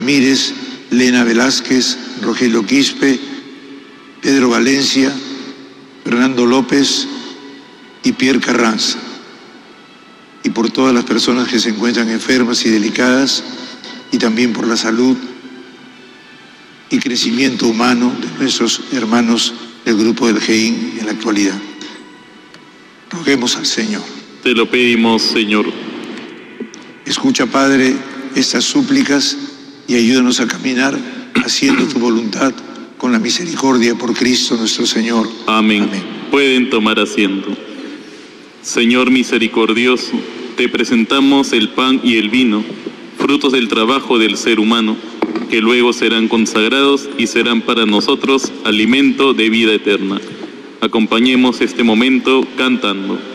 Mírez, Lena Velázquez, Rogelio Quispe, Pedro Valencia, Fernando López y Pierre Carranza. Y por todas las personas que se encuentran enfermas y delicadas, y también por la salud y crecimiento humano de nuestros hermanos del grupo del GEIN en la actualidad. Roguemos al Señor. Te lo pedimos, Señor. Escucha, Padre, estas súplicas y ayúdanos a caminar haciendo tu voluntad con la misericordia por Cristo nuestro Señor. Amén. Amén. Pueden tomar asiento. Señor misericordioso, te presentamos el pan y el vino, frutos del trabajo del ser humano, que luego serán consagrados y serán para nosotros alimento de vida eterna. Acompañemos este momento cantando.